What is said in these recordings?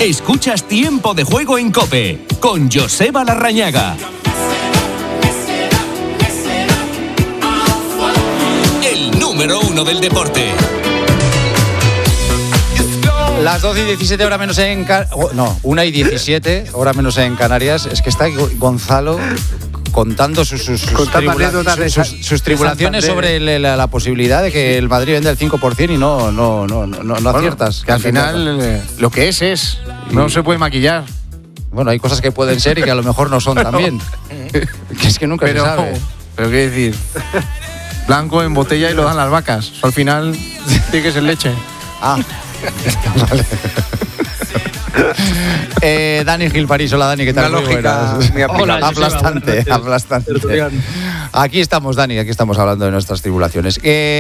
Escuchas Tiempo de Juego en COPE con Joseba Larrañaga. El número 1 del deporte. Las 12:17, hora menos en... 1:17, hora menos en Canarias. Es que está Gonzalo contando sus tribulaciones sobre la posibilidad de que el Madrid venda el 5% y no aciertas. Que al final lo que es. No se puede maquillar. Bueno, hay cosas que pueden ser y que a lo mejor no son también. Que es que nunca se sabe. Pero qué decir, blanco en botella y lo dan las vacas. Al final tiene que ser leche. Vale. Dani Gil París, hola Dani, ¿qué tal? Una lógica aplastante. Aquí estamos, Dani, aquí estamos hablando de nuestras tribulaciones.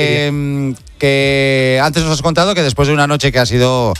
Que antes nos has contado que después de una noche que ha sido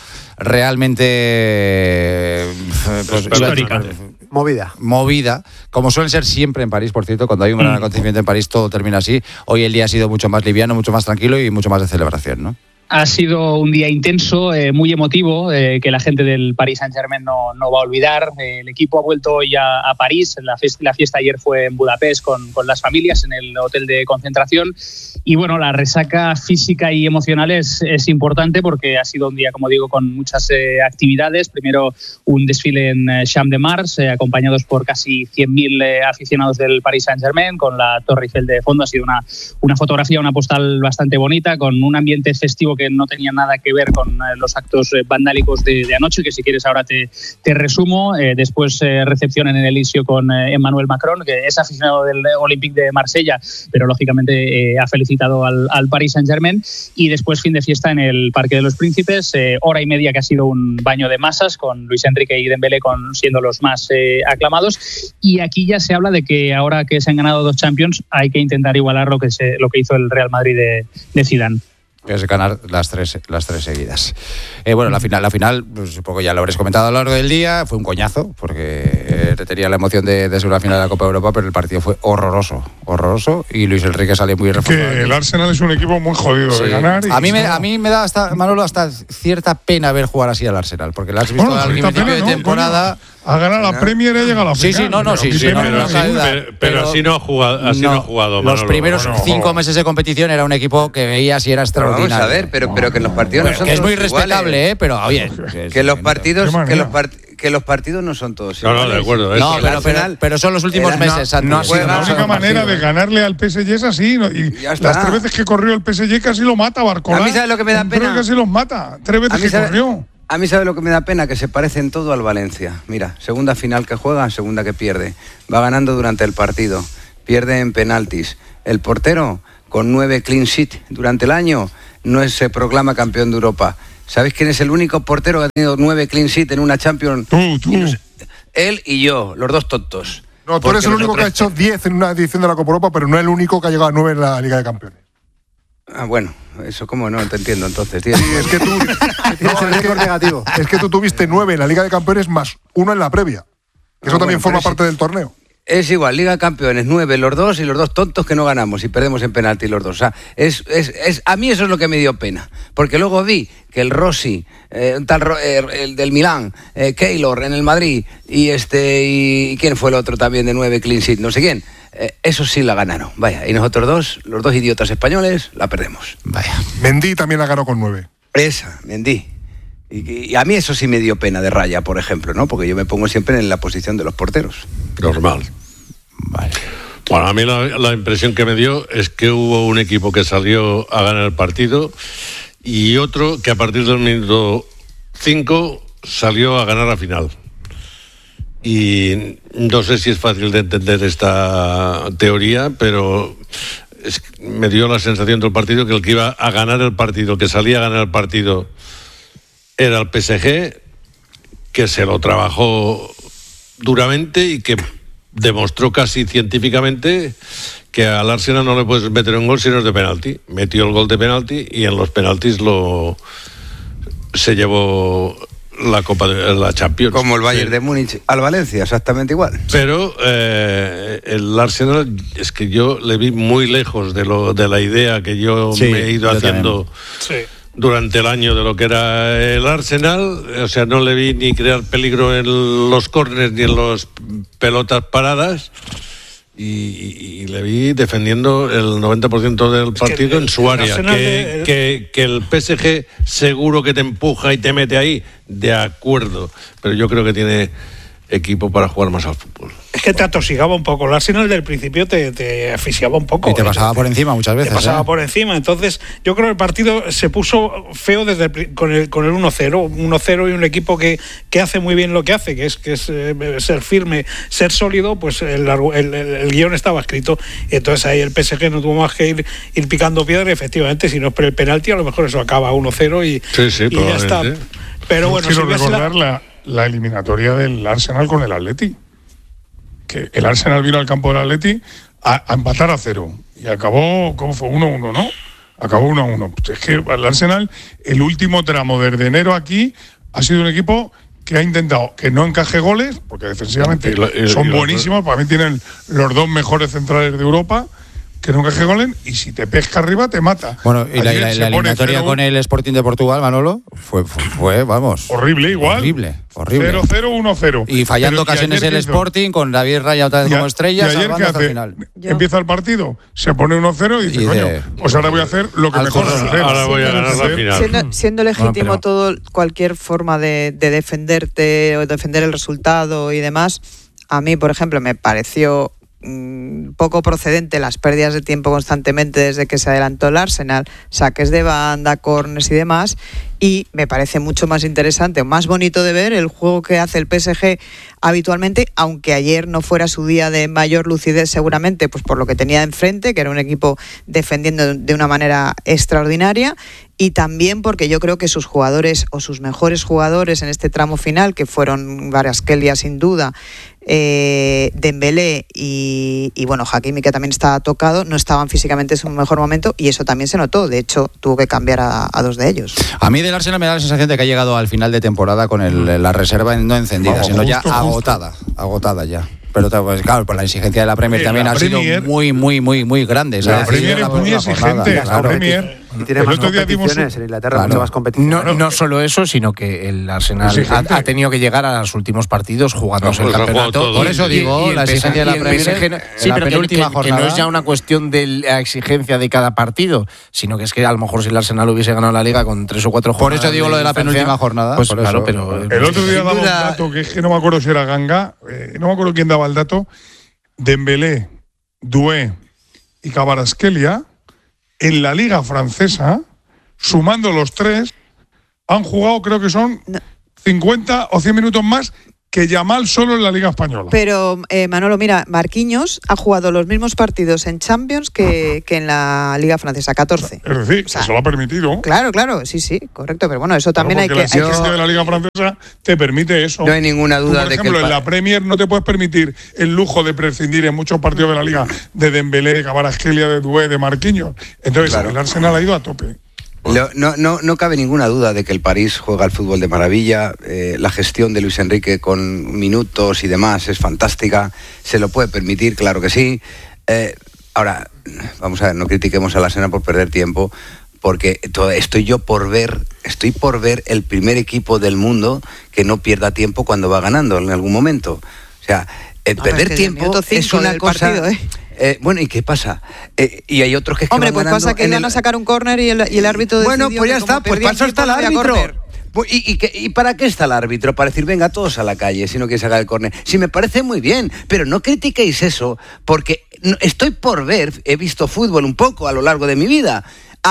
realmente histórica. Movida, como suele ser siempre en París, por cierto, cuando hay un gran acontecimiento en París todo termina así. Hoy el día ha sido mucho más liviano, mucho más tranquilo y mucho más de celebración, ¿no? Ha sido un día intenso, muy emotivo, que la gente del Paris Saint-Germain no va a olvidar. El equipo ha vuelto hoy a París. La fiesta ayer fue en Budapest con las familias en el hotel de concentración. Y bueno, la resaca física y emocional es importante porque ha sido un día, como digo, con muchas actividades. Primero un desfile en Champ de Mars, acompañados por casi 100.000 aficionados del Paris Saint-Germain, con la Torre Eiffel de fondo. Ha sido una fotografía, una postal bastante bonita, con un ambiente festivo que no tenía nada que ver con los actos vandálicos de anoche, que si quieres ahora te resumo. Después recepción en el Elíseo con Emmanuel Macron, que es aficionado del Olympique de Marsella, pero lógicamente ha felicitado al Paris Saint-Germain. Y después fin de fiesta en el Parque de los Príncipes, hora y media que ha sido un baño de masas, con Luis Enrique y Dembélé siendo los más aclamados. Y aquí ya se habla de que ahora que se han ganado 2 Champions hay que intentar igualar lo que hizo el Real Madrid de Zidane. Es ganar las tres seguidas. Bueno, la final, pues, supongo que ya lo habréis comentado a lo largo del día, fue un coñazo, porque tenía la emoción de ser la final de la Copa de Europa, pero el partido fue horroroso, y Luis Enrique salió muy reforzado. Que el Arsenal es un equipo muy jodido de ganar. A mí me da, Manolo, hasta cierta pena ver jugar así al Arsenal, porque lo has visto al principio de temporada... Ha ganado la Premier y ha llegado a la final. Pero así no ha jugado. Los primeros 5 meses de competición era un equipo que veías y era extraordinario. Vamos a ver, pero que en los partidos no son que es muy todos respetable, iguales. Pero bien. Que los partidos no son todos iguales. No, de acuerdo. Pero son los últimos meses. La única manera de ganarle al PSG es así. Y las 3 veces que corrió el PSG casi lo mata Barcola. A mí ¿sabes lo que me da pena? Casi los mata. 3 veces que corrió. A mí sabe lo que me da pena, que se parecen todo al Valencia. Mira, segunda final que juega, segunda que pierde. Va ganando durante el partido, pierde en penaltis. El portero, con 9 clean sheet durante el año, no se proclama campeón de Europa. ¿Sabéis quién es el único portero que ha tenido 9 clean sheet en una Champions? Tú. Él y yo, los dos tontos. No, tú eres el único que ha hecho 10 en una edición de la Copa Europa, pero no el único que ha llegado a 9 en la Liga de Campeones. Bueno, eso cómo no te entiendo entonces, tío. Sí, es que tú tienes el récord negativo. Es que tú tuviste 9 en la Liga de Campeones más 1 en la previa. Eso también forma parte del torneo. Es igual, Liga de Campeones, 9 los dos y los 2 tontos que no ganamos y perdemos en penalti los 2. O sea, a mí eso es lo que me dio pena. Porque luego vi que el Rossi, el del Milán, Keylor en el Madrid y ¿quién fue el otro también de 9 clean sheet? No sé quién. Eso sí la ganaron, vaya. Y nosotros los 2 idiotas españoles, la perdemos. Vaya. Mendy también la ganó con 9. Esa, Mendy. Y a mí eso sí me dio pena de Raya, por ejemplo, ¿no? Porque yo me pongo siempre en la posición de los porteros. Normal. Vale. Bueno, a mí la impresión que me dio es que hubo un equipo que salió a ganar el partido y otro que a partir del minuto 5 salió a ganar la final. Y no sé si es fácil de entender esta teoría, pero me dio la sensación del partido que el que iba a ganar el partido, que salía a ganar el partido, era el PSG, que se lo trabajó duramente y que demostró casi científicamente que al Arsenal no le puedes meter un gol si no es de penalti. Metió el gol de penalti y en los penaltis se llevó la Copa de la Champions. Como el Bayern de Múnich al Valencia, exactamente igual. Pero el Arsenal es que yo le vi muy lejos de la idea que yo me he ido haciendo durante el año de lo que era el Arsenal. O sea, no le vi ni crear peligro en los córneres ni en las pelotas paradas. Y le vi defendiendo el 90% del partido en su área. Que el PSG seguro que te empuja y te mete ahí, de acuerdo. Pero yo creo que tiene equipo para jugar más al fútbol. Es que te atosigaba un poco. El Arsenal del principio te asfixiaba un poco. Y te pasaba por encima muchas veces. Te pasaba por encima. Entonces, yo creo que el partido se puso feo con el 1-0. 1-0 y un equipo que hace muy bien lo que hace, que es ser firme, ser sólido. Pues el guión estaba escrito. Y entonces ahí el PSG no tuvo más que ir picando piedra. Y efectivamente, si no es por el penalti, a lo mejor eso acaba 1-0 y ya está. Pero bueno, quiero recordar la eliminatoria del Arsenal con el Atleti. Que el Arsenal vino al campo del Atleti a empatar a 0 y acabó, ¿cómo fue? 1-1, ¿no? Acabó 1-1. Pues es que el Arsenal, el último tramo desde enero aquí, ha sido un equipo que ha intentado que no encaje goles, porque defensivamente son buenísimos, para mí tienen los 2 mejores centrales de Europa, que no encaje goles, y si te pesca arriba te mata. Bueno, y la eliminatoria con el Sporting de Portugal, Manolo, fue vamos. Horrible igual. Horrible. 0-0, 1-0. Y fallando ocasiones el Sporting, con David Raya otra vez como estrella, salvando hasta el final. Empieza el partido, se pone 1-0 y dice, coño, pues ahora voy a hacer lo que mejor sé hacer. Ahora voy a ganar la final. Siendo legítimo cualquier forma de defenderte o defender el resultado y demás, a mí, por ejemplo, me pareció poco procedente las pérdidas de tiempo constantemente desde que se adelantó el Arsenal, saques de banda, córners y demás, y me parece mucho más interesante, más bonito de ver el juego que hace el PSG habitualmente, aunque ayer no fuera su día de mayor lucidez seguramente, pues por lo que tenía enfrente, que era un equipo defendiendo de una manera extraordinaria, y también porque yo creo que sus jugadores o sus mejores jugadores en este tramo final, que fueron Kvaratskhelia sin duda, Dembélé y bueno, Hakimi, que también estaba tocado, no estaban físicamente en su mejor momento, y eso también se notó. De hecho, tuvo que cambiar a 2 de ellos. A mí del Arsenal me da la sensación de que ha llegado al final de temporada con la reserva no encendida, sino ya agotada ya. Pero pues, claro, por la exigencia de la Premier también ha sido muy grande. La Premier es muy exigente. La Premier. Y tiene más competiciones en Inglaterra, mucho más competiciones. No solo eso, sino que el Arsenal ha tenido que llegar a los últimos partidos jugándose el campeonato. Por eso digo, la exigencia de la Premier. Sí, pero que no es ya una cuestión de la exigencia de cada partido, sino que es que a lo mejor si el Arsenal hubiese ganado la Liga con 3 o 4 jornadas. Por eso digo lo de la penúltima jornada. Pues claro, pero el otro día daba un dato que es que no me acuerdo si era Ganga, no me acuerdo quién daba el dato. Dembélé, Doué y Kvaratskhelia en la Liga francesa, sumando los 3, han jugado, creo que son 50 o 100 minutos más que Yamal solo en la Liga Española. Pero, Manolo, mira, Marquinhos ha jugado los mismos partidos en Champions que en la Liga Francesa, 14. Es decir, eso lo ha permitido. Claro, sí, correcto, pero bueno, eso también hay que... La exigencia de la Liga Francesa te permite eso. No hay ninguna duda de que... Por ejemplo, en la Premier no te puedes permitir el lujo de prescindir en muchos partidos de la Liga de Dembélé, de Kvaratskhelia, de Doué, de Marquinhos. Entonces, el Arsenal ha ido a tope. No cabe ninguna duda de que el París juega al fútbol de maravilla. La gestión de Luis Enrique con minutos y demás es fantástica. Se lo puede permitir, claro que sí. Ahora, vamos a ver, no critiquemos al Arsenal por perder tiempo, porque estoy por ver el primer equipo del mundo que no pierda tiempo cuando va ganando en algún momento. O sea, perder tiempo es una cosa... Partido, bueno, ¿y qué pasa? Y hay otros que Hombre, van pues ganando pasa que van a sacar un córner y el árbitro decidió. Bueno, pues ya está, pues para eso está el árbitro. ¿Y para qué está el árbitro? Para decir, venga, todos a la calle, si no quieres sacar el córner. Sí, me parece muy bien, pero no critiquéis eso, porque estoy por ver, he visto fútbol un poco a lo largo de mi vida.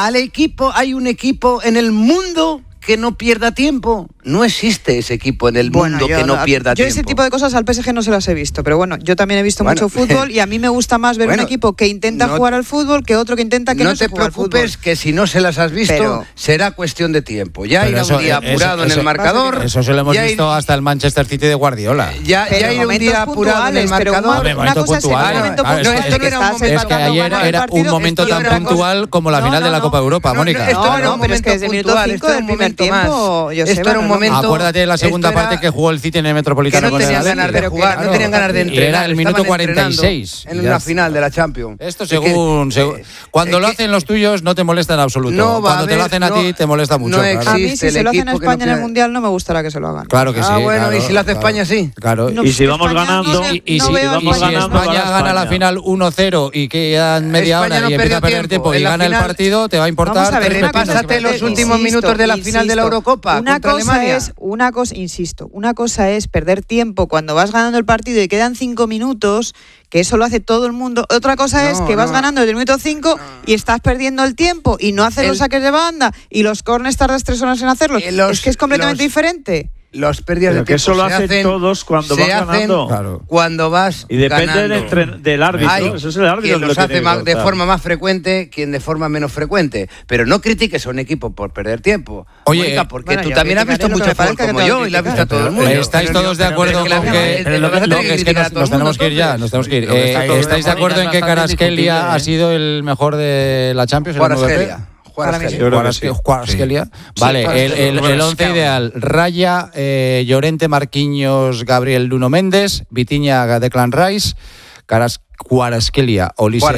Hay un equipo en el mundo que no pierda tiempo. No existe ese equipo en el mundo que no pierda tiempo. Yo ese tipo de cosas al PSG no se las he visto, pero bueno, yo también he visto mucho fútbol y a mí me gusta más ver un equipo que intenta jugar al fútbol que otro que intenta que no se juegue al fútbol. No te preocupes, que si no se las has visto, será cuestión de tiempo. Ya irá un día apurado en el marcador. Eso se lo hemos visto hasta el Manchester City de Guardiola. Ya irá un día apurado en el marcador. Una cosa es el momento puntual. Es que ayer era un momento tan puntual como la final de la Copa Europa, Mónica. No, pero es que desde el minuto 5 del primer tiempo, esto era un momento. Acuérdate de la segunda parte que jugó el City en el Metropolitano. Que no tenían ganas de jugar, no tenían ganas de entrenar. Y era el minuto 46. En una final de la Champions. Esto según cuando lo hacen los tuyos no te molesta en absoluto. No cuando te lo hacen a ti te molesta mucho. A mí si se lo hacen a España en el Mundial no me gustará que se lo hagan. Claro que sí. Bueno, y si lo hace España sí. Claro. Y si vamos ganando. Y si España gana la final 1-0 y quedan media hora y empieza a perder tiempo y gana el partido, te va a importar. Repásate los últimos minutos de la final de la Eurocopa contra Alemania. Una cosa es perder tiempo cuando vas ganando el partido y quedan 5 minutos, que eso lo hace todo el mundo. Otra cosa es que vas ganando desde el minuto 5 y estás perdiendo el tiempo y no haces los saques de banda y los corners tardas 3 horas en hacerlos. Es que es completamente diferente. Los pérdidas de tiempo eso lo hacen todos cuando vas ganando. Claro. Cuando vas y depende ganando. del árbitro. Eso es el árbitro. Quien los hace de forma más frecuente, quien de forma menos frecuente. Pero no critiques a un equipo por perder tiempo. Oye, Mónica, porque tú también has visto mucho fútbol como yo y lo has visto a todo el mundo. ¿Estáis todos de acuerdo con que nos tenemos que ir ya? Nos tenemos que ir. ¿Estáis de acuerdo en que Kvaratskhelia ha sido el mejor de la Champions? Kvaratskhelia. Vale, el 11 ideal: Raya, Llorente, Marquinhos, Gabriel, Nuno Méndez, Vitinha, Declan Rice, Kvaratskhelia,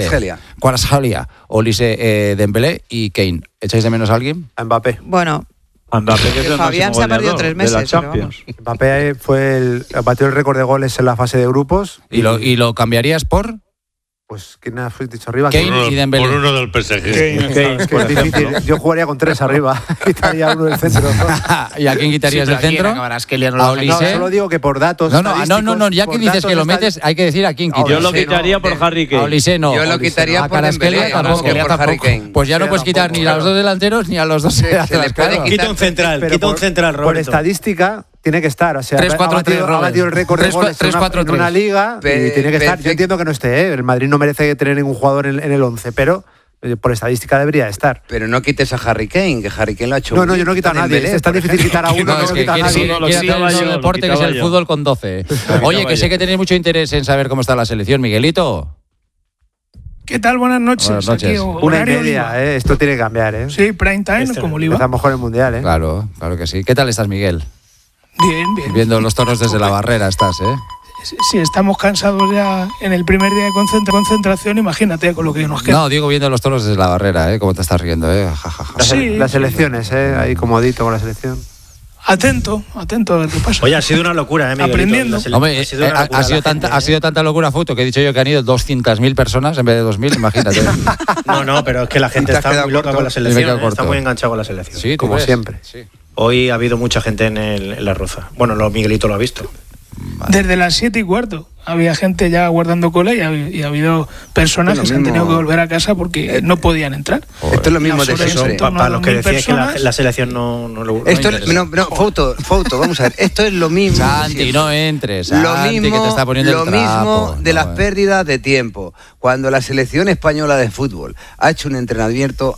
Olise, Dembélé y Kane. ¿Echáis de menos a alguien? A Mbappé. Bueno, Mbappé, que es el Fabián se ha perdido 3 meses. De la Champions. Mbappé batió el récord de goles en la fase de grupos. ¿Y lo cambiarías por? Pues, ¿quién has dicho arriba? Kane y Dembélé. Por uno del PSG. Kane, es que es difícil. Yo jugaría con 3 arriba. Quitaría uno del centro. ¿Y a quién quitarías del centro? A Olise. Solo digo que por datos. No, ya que dices que lo metes, hay que decir a quién quitas. Yo lo quitaría por Harry Kane. A Olise no. Yo lo quitaría por Dembélé, tampoco por Harry Kane. Pues ya no puedes quitar ni a los dos delanteros ni a los dos laterales. Quita un central, Roberto. Por estadística tiene que estar, o sea, 3-4-3 ha batido el récord de goles en una liga y tiene que estar. Yo entiendo que no esté, el Madrid no merece tener ningún jugador en el 11, pero por estadística debería estar. Pero no quites a Harry Kane, que Harry Kane lo ha hecho. No, yo no quito a nadie, es tan difícil quitar a uno, no quita a nadie. Quiere hacer un deporte que es el fútbol con 12. Oye, que sé que tenéis mucho interés en saber cómo está la selección, Miguelito. ¿Qué tal? Buenas noches. Buenas noches. Aquí, 1:30, esto tiene que cambiar, Sí, prime time, como Oliva. Empezamos mejor el Mundial, Claro que sí. ¿Qué tal estás, Miguel? Bien. Viendo los toros desde la barrera estás, Si estamos cansados ya en el primer día de concentración, imagínate con lo que nos queda. No, digo viendo los toros desde la barrera, ¿cómo te estás riendo, Las elecciones, ahí comodito con la selección. Atento a ver qué pasa. Oye, ha sido una locura, Miguelito. Aprendiendo. Hombre, ha sido tanta locura, Foto, que he dicho yo que han ido 200.000 personas en vez de 2.000, imagínate. No, pero es que la gente está muy loca con la selección, está muy enganchada con la selección. Sí, como siempre. Sí. Hoy ha habido mucha gente en la Roza. Bueno, Miguelito lo ha visto. Vale. Desde las 7:15 había gente ya guardando cola y ha habido personas que se han tenido que volver a casa porque no podían entrar. Esto es lo mismo de siempre. Para los que decían que la selección no Foto, vamos a ver. Esto es lo mismo. Santi, no entres. Santi, que te está poniendo lo mismo de las pérdidas de tiempo. Cuando la selección española de fútbol ha hecho un entrenamiento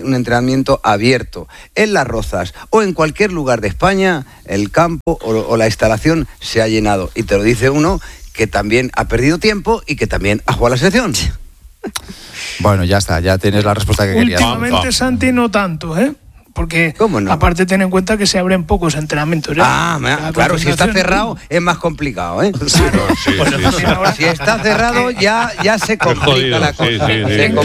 abierto en Las Rozas o en cualquier lugar de España, el campo o la instalación se ha llenado. Y te lo dice uno que también ha perdido tiempo y que también ha jugado a la selección. Bueno, ya está, ya tienes la respuesta que querías. Últimamente, Santi, no tanto, Porque aparte ten en cuenta que se abren pocos entrenamientos. Claro, si está cerrado es más complicado, Si está cerrado ya se complica la cosa. Se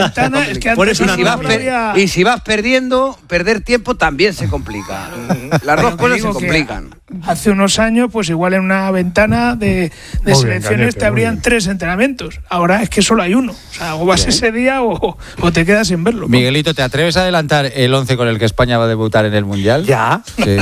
complica. Y si vas perdiendo, perder tiempo también se complica. Las dos cosas se complican. Hace unos años, pues igual en una ventana de selecciones te abrían 3 entrenamientos. Ahora es que solo hay uno. O sea, o vas ese día o te quedas sin verlo. Miguelito, ¿te atreves a adelantar el 11 con el que España va a debutar en el Mundial? Ya. Sí.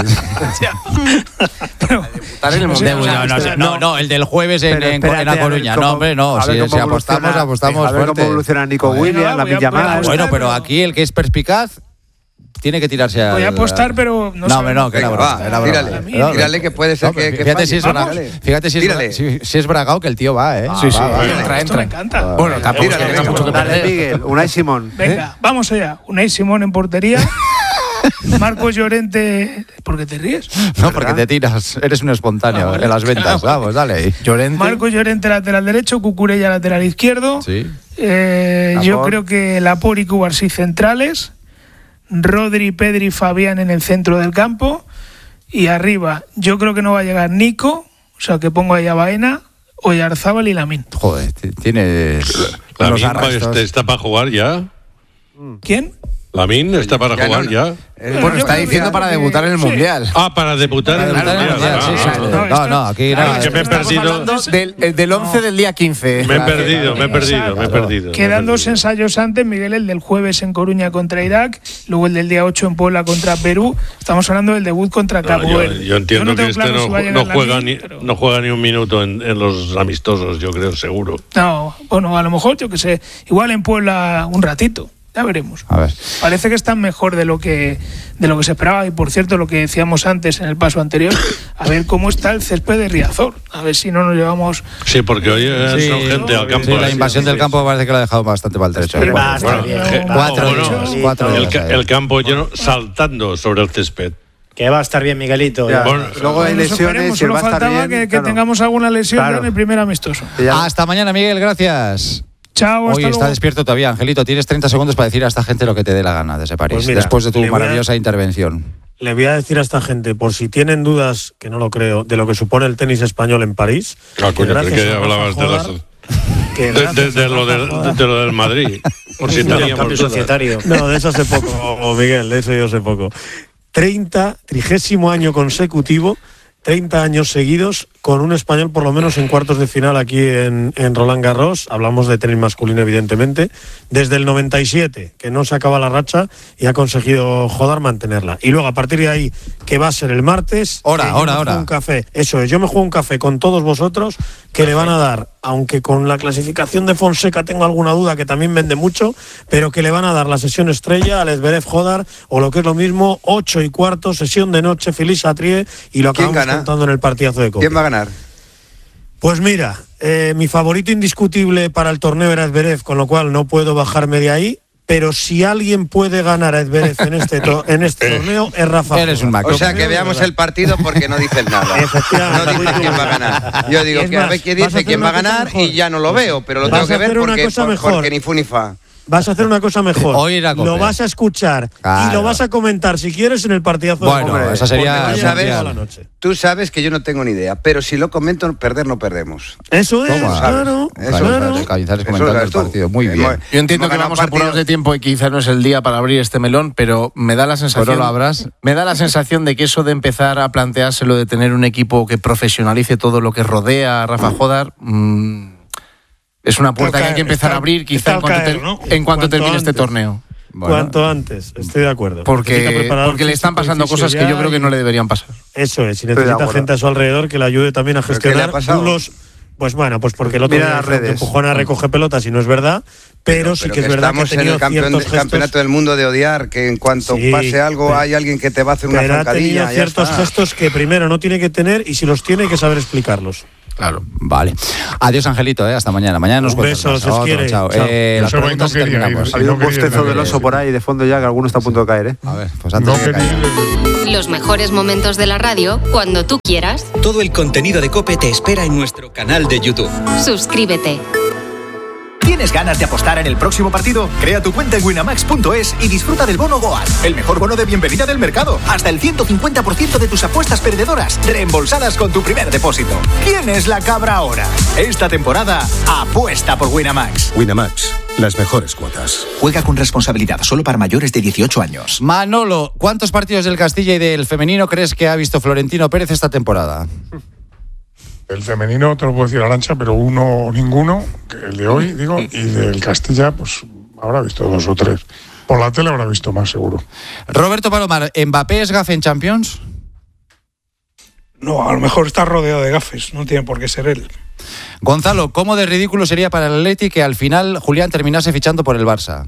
No, el del jueves en La Coruña. No, hombre, no. Si apostamos a ver cómo evoluciona Nico Williams, la Villamar. Bueno, pero aquí el que es perspicaz tiene que tirarse a... Voy a apostar, pero no sé. No, que era broma. Tírale que puede ser que fíjate si es Bragao que el tío va, Sí. Entra. Me encanta. Bueno, tampoco tiene mucho que perder. Miguel, Unai Simón. Venga, vamos allá. Unai Simón en portería. Marcos Llorente... ¿Por qué te ríes? No, porque te tiras. Eres un espontáneo en las ventas. Vamos, dale. Marcos Llorente, lateral derecho. Cucurella, lateral izquierdo. Sí. Yo creo que Laporte y Cubarsí centrales. Rodri, Pedri, Fabián en el centro del campo Y arriba, yo creo que no va a llegar Nico, o sea que pongo ahí a Baena, Oyarzábal y Lamine. Joder, tienes. Lamine está para jugar ya. ¿Quién? Lamine está para jugar ya. Bueno, está diciendo para debutar en el Mundial. Ah, para debutar en el Mundial. No, aquí no. Es que me he perdido. Del 11 del día 15. Me he perdido. Quedan 2 ensayos antes, Miguel, el del jueves en Coruña contra Irak, luego el del día 8 en Puebla contra Perú. Estamos hablando del debut contra Cabo Verde. Yo entiendo que este no juega ni un minuto en los amistosos, yo creo, seguro. No, bueno, a lo mejor, yo que sé, igual en Puebla un ratito. Ya veremos. A ver. Parece que están mejor de lo que se esperaba. Y por cierto, lo que decíamos antes en el paso anterior, a ver cómo está el césped de Riazor. A ver si no nos llevamos. Sí, porque hoy son gente al campo. Sí, la invasión del campo parece que lo ha dejado bastante maltrecho. El campo lleno saltando sobre el césped. Que va a estar bien, Miguelito. Luego hay lesiones. Solo faltaba que tengamos alguna lesión en el primer amistoso. Hasta mañana, Miguel. Gracias. Chao, Hoy está despierto todavía, Angelito. Tienes 30 segundos para decir a esta gente lo que te dé la gana desde París, pues mira, después de tu maravillosa intervención. Le voy a decir a esta gente, por si tienen dudas, que no lo creo, de lo que supone el tenis español en París. Que hablabas de lo del Madrid. Por si teníamos dudas. No, de eso sé poco, Miguel, de eso yo sé poco. 30º año consecutivo, 30 años seguidos con un español por lo menos en cuartos de final aquí en Roland Garros. Hablamos de tenis masculino, evidentemente. Desde el 97, que no se acaba la racha y ha conseguido Jodar mantenerla. Y luego, a partir de ahí, que va a ser el martes... Hora. Un café. Eso es, yo me juego un café con todos vosotros que le van a dar, aunque con la clasificación de Fonseca tengo alguna duda, que también vende mucho, pero que le van a dar la sesión estrella al Zverev Jodar, o lo que es lo mismo, 8:15, sesión de noche, Feliz Satrié, y lo acabamos contando en el partidazo de Copa. ¿Quién va a ganar? Pues mira, mi favorito indiscutible para el torneo era Zverev, con lo cual no puedo bajarme de ahí, pero si alguien puede ganar a Zverev en este torneo es Rafa. Eres un o sea, que veamos el partido porque no dices nada. No dices quién va a ganar. Yo digo que a ver quién dice quién va a ganar y ya no lo veo, pero lo tengo que ver porque ni fu ni fa. Vas a hacer una cosa mejor. Lo vas a escuchar y lo vas a comentar si quieres en el partidazo. Bueno, esa sería. Tú sabes que yo no tengo ni idea, pero si lo comento, perder no perdemos. Eso es, claro. Cañizares comentando el partido. Muy bien. Yo entiendo que vamos apurados de tiempo y quizás no es el día para abrir este melón, pero me da la sensación. ¿Lo abras? Me da la sensación de que eso de empezar a planteárselo de tener un equipo que profesionalice todo lo que rodea a Rafa Jodar. Es una puerta que hay que empezar a abrir quizá en cuanto termine este torneo. Bueno. Cuanto antes, estoy de acuerdo. Porque le están pasando cosas que yo creo que no le deberían pasar. Eso es, y necesita gente a su alrededor que le ayude también a gestionar bulos. Pues bueno, pues porque el otro día empujona recoge pelotas y no es verdad, pero sí que es verdad que estamos en el campeonato del mundo de odiar, que en cuanto pase algo hay alguien que te va a hacer una zancadilla. Ha tenido ciertos gestos que primero no tiene que tener y si los tiene hay que saber explicarlos. Claro, vale. Adiós, Angelito, hasta mañana. Mañana nos cuentas. Un beso, chao. Las preguntas terminamos. Ha habido un bostezo del oso por ahí de fondo ya, que alguno está a punto de caer, A ver, pues antes de que caiga. Los mejores momentos de la radio, cuando tú quieras. Todo el contenido de COPE te espera en nuestro canal de YouTube. Suscríbete. ¿Tienes ganas de apostar en el próximo partido? Crea tu cuenta en winamax.es y disfruta del bono Goal, el mejor bono de bienvenida del mercado. Hasta el 150% de tus apuestas perdedoras reembolsadas con tu primer depósito. ¿Quién es la cabra ahora? Esta temporada, apuesta por Winamax. Winamax, las mejores cuotas. Juega con responsabilidad, solo para mayores de 18 años. Manolo, ¿cuántos partidos del Castilla y del femenino crees que ha visto Florentino Pérez esta temporada? El femenino te lo puedo decir, Arantxa, pero ninguno, el de hoy, digo, y del Castilla, pues habrá visto 2 o 3. Por la tele habrá visto más, seguro. Roberto Palomar, ¿Mbappé es gafe en Champions? No, a lo mejor está rodeado de gafes, no tiene por qué ser él. Gonzalo, ¿cómo de ridículo sería para el Atleti que al final Julián terminase fichando por el Barça?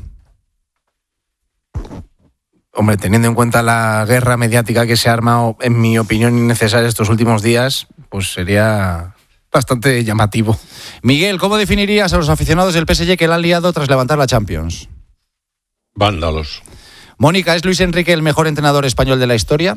Hombre, teniendo en cuenta la guerra mediática que se ha armado, en mi opinión, innecesaria estos últimos días, pues sería bastante llamativo. Miguel, ¿cómo definirías a los aficionados del PSG que la han liado tras levantar la Champions? Vándalos. Mónica, ¿es Luis Enrique el mejor entrenador español de la historia?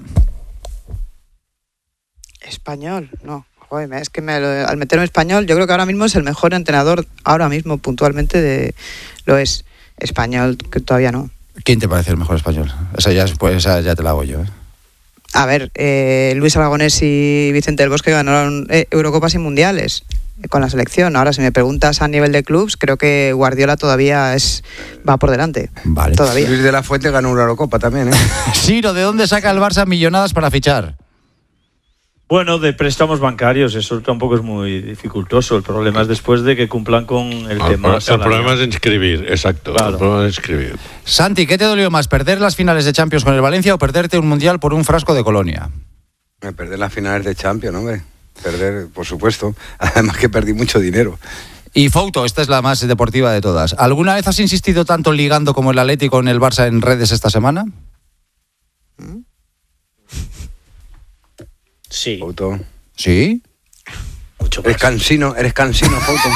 Español, no. Joder, es que al meterme español, yo creo que ahora mismo es el mejor entrenador, ahora mismo puntualmente lo es. Español, que todavía no. ¿Quién te parece el mejor español? Esa ya te la hago yo. A ver, Luis Aragonés y Vicente del Bosque ganaron Eurocopas y Mundiales con la selección. Ahora, si me preguntas a nivel de clubs, creo que Guardiola todavía va por delante. Vale. Todavía. Luis de la Fuente ganó una Eurocopa también, ¿eh? Ciro, ¿de dónde saca el Barça millonadas para fichar? Bueno, de préstamos bancarios, eso tampoco es muy dificultoso. El problema es después de que cumplan con el tema. El problema es inscribir, exacto. Claro. El problema es inscribir. Santi, ¿qué te dolió más, perder las finales de Champions con el Valencia o perderte un Mundial por un frasco de Colonia? Perder las finales de Champions, hombre. Perder, por supuesto. Además que perdí mucho dinero. Y Fouto, esta es la más deportiva de todas. ¿Alguna vez has insistido tanto ligando como el Atlético con el Barça en redes esta semana? Sí. Fouto. ¿Sí? Mucho más. Eres cansino, Fouto.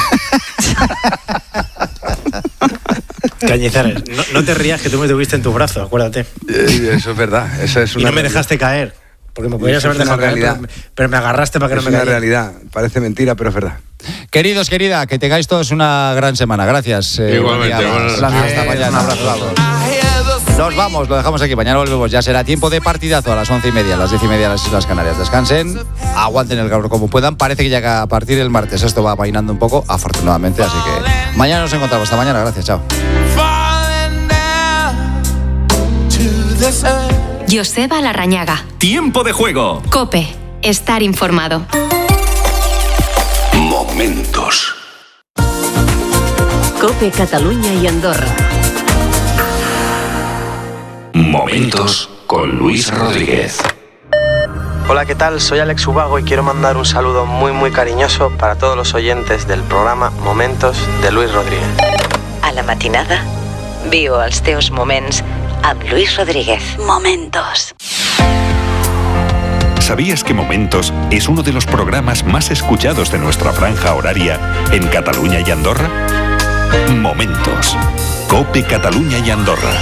Cañizares, no te rías que tú me tuviste en tu brazo, acuérdate. Eso es verdad. Eso es y no me dejaste caer. Porque me podías haber dejado caer, pero me agarraste para que no me caiga. Es una realidad. Parece mentira, pero es verdad. Queridos, querida, que tengáis todos una gran semana. Gracias. Igualmente. Hasta mañana. Un abrazo. Nos vamos, lo dejamos aquí. Mañana volvemos. Ya será tiempo de partidazo a las 11:30, a las 10:30 en las Islas Canarias. Descansen, aguanten el calor como puedan. Parece que ya a partir del martes esto va amainando un poco, afortunadamente. Así que mañana nos encontramos. Hasta mañana. Gracias. Chao. Joseba Larrañaga. Tiempo de juego. COPE. Estar informado. Momentos. COPE Cataluña y Andorra. Momentos con Luis Rodríguez. Hola, ¿qué tal? Soy Alex Ubago y quiero mandar un saludo muy cariñoso para todos los oyentes del programa Momentos de Luis Rodríguez. A la matinada, viu els teus moments amb Luis Rodríguez. Momentos. ¿Sabías que Momentos es uno de los programas más escuchados de nuestra franja horaria en Cataluña y Andorra? Momentos. COPE Cataluña y Andorra.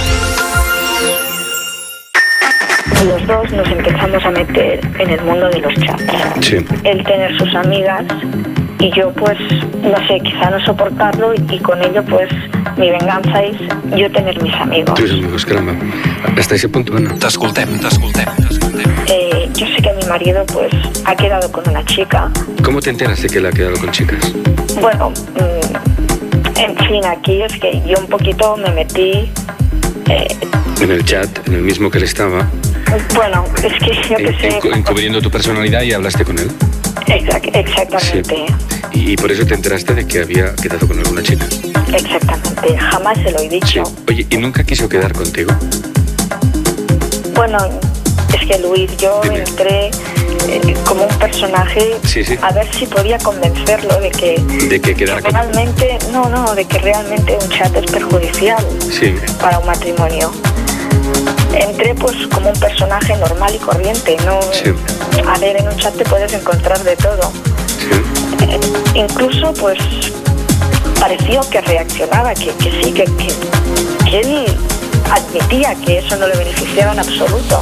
Los dos nos empezamos a meter en el mundo de los chats. Sí. Él tener sus amigas y yo pues, no sé, quizá no soportarlo y con ello pues mi venganza es yo tener mis amigos. Tus amigos, caramba. Hasta ese punto, Ana. T'escoltem. Yo sé que mi marido pues ha quedado con una chica. ¿Cómo te enteras de que él ha quedado con chicas? Bueno, en fin, aquí es que yo un poquito me metí... En el chat, en el mismo que él estaba. Bueno, es que yo que sé... Encubriendo tu personalidad y hablaste con él. Exactamente. Sí. Y por eso te enteraste de que había quedado con alguna chica. Exactamente, jamás se lo he dicho. Sí. Oye, ¿y nunca quiso quedar contigo? Bueno, es que Luis, yo entré como un personaje a ver si podía convencerlo de que quedara que realmente, de que realmente un chat es perjudicial para un matrimonio. Entré pues como un personaje normal y corriente, ¿no? Sí. A ver, en un chat te puedes encontrar de todo. Sí. Incluso pues pareció que reaccionaba, que sí, que él admitía que eso no le beneficiaba en absoluto.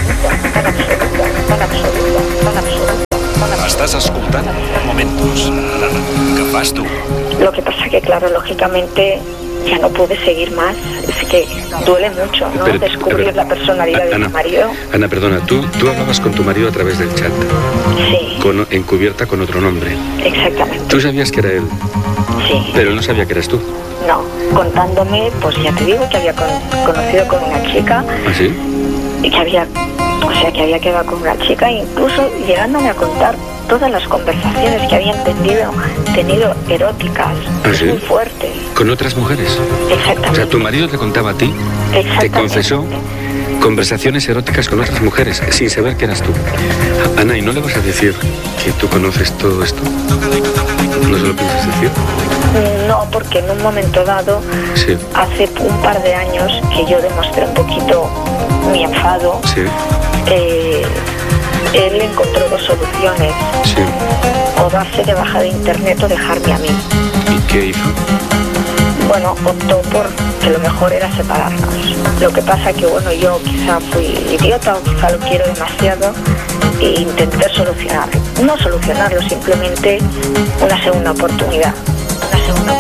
Estàs escoltant Momentos. ¿Qué fas tú? Lo que pasa que, claro, lógicamente ya no pude seguir más. Es que duele mucho, ¿no? Descubrir la personalidad de mi marido. Ana, perdona, tú hablabas con tu marido a través del chat. Sí. Encubierta con otro nombre. Exactamente. ¿Tú sabías que era él? Sí. Pero él no sabía que eras tú. No, contándome, pues ya te digo que había conocido con una chica. ¿Ah, sí? Y que había quedado con una chica, incluso llegándome a contar todas las conversaciones que habían tenido eróticas, muy fuertes. ¿Con otras mujeres? Exactamente. O sea, tu marido te contaba a ti, te confesó conversaciones eróticas con otras mujeres, sin saber que eras tú. Ana, ¿y no le vas a decir que tú conoces todo esto? ¿No se lo piensas decir? No, porque en un momento dado, hace un par de años, que yo demostré un poquito mi enfado, él encontró dos soluciones. O darse de baja de internet o dejarme a mí. ¿Y qué hizo? Bueno, optó por que lo mejor era separarnos. Lo que pasa que, bueno, yo quizá fui idiota o quizá lo quiero demasiado e intenté solucionarlo. No solucionarlo, simplemente una segunda oportunidad.